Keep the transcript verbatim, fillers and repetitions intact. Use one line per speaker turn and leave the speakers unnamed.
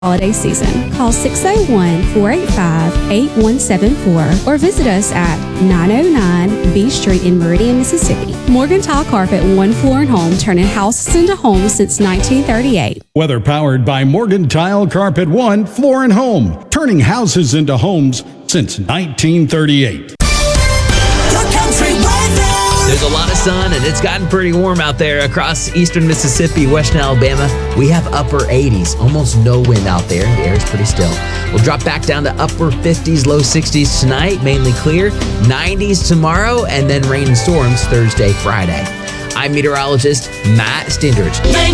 holiday season. Call six oh one, four eight five, eight one seven four or visit us at nine oh nine B Street in Meridian, Mississippi. Morgan Tile Carpet, one floor and home, turning houses into homes since nineteen thirty-eight.
Weather powered by Morgan Tile Carpet, one floor and home, turning houses into homes since nineteen thirty-eight.
There's a lot of sun, and it's gotten pretty warm out there across eastern Mississippi, western Alabama. We have upper eighties, almost no wind out there. The air is pretty still. We'll drop back down to upper fifties, low sixties tonight, mainly clear. nineties tomorrow, and then rain and storms Thursday, Friday. I'm meteorologist Matt Stindrich.